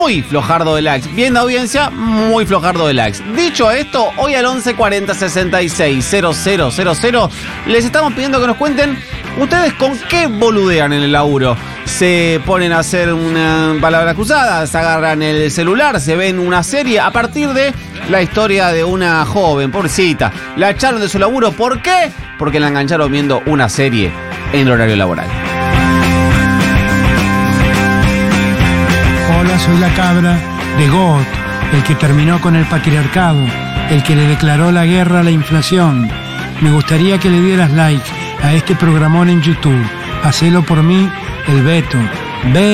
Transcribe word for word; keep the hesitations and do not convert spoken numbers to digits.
muy flojardo de likes. Bien de audiencia, muy flojardo de likes. Dicho esto, hoy al once cuarenta sesenta y seis cero cero cero cero les estamos pidiendo que nos cuenten ustedes con qué boludean en el laburo. Se ponen a hacer una palabra cruzada, se agarran el celular, se ven una serie a partir de la historia de una joven, pobrecita. La echaron de su laburo, ¿por qué? Porque la engancharon viendo una serie en el horario laboral. Hola, soy la cabra de Goat, el que terminó con el patriarcado, el que le declaró la guerra a la inflación. Me gustaría que le dieras like a este programón en YouTube. Hacelo por mí, el Beto. Ve